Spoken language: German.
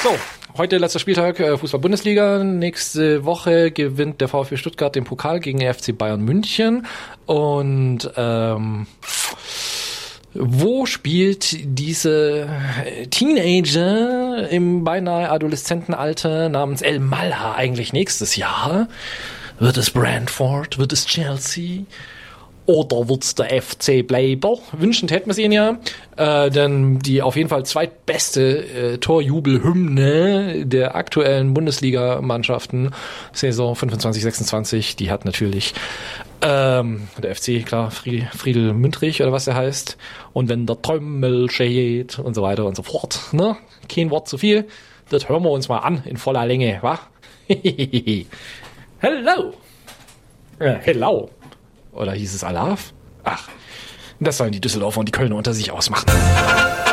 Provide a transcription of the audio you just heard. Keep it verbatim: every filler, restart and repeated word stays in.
So, heute letzter Spieltag äh, Fußball-Bundesliga. Nächste Woche gewinnt der VfB Stuttgart den Pokal gegen den F C Bayern München. Und ähm, wo spielt diese Teenager im beinahe Adoleszentenalter namens El Malha eigentlich nächstes Jahr? Wird es Brentford? Wird es Chelsea? Oder wird's der F C bleiben? Wünschend hätten wir es ihnen ja. Äh, denn die auf jeden Fall zweitbeste äh, Torjubelhymne der aktuellen Bundesliga-Mannschaften Saison fünfundzwanzig sechsundzwanzig, die hat natürlich ähm, der F C, klar, Friedel, Friedel Müntrich oder was der heißt. Und wenn der Trommel steht und so weiter und so fort. Ne? Kein Wort zu viel. Das hören wir uns mal an in voller Länge, wa? Hello! Äh, hello! Oder hieß es Alaf? Ach, das sollen die Düsseldorfer und die Kölner unter sich ausmachen.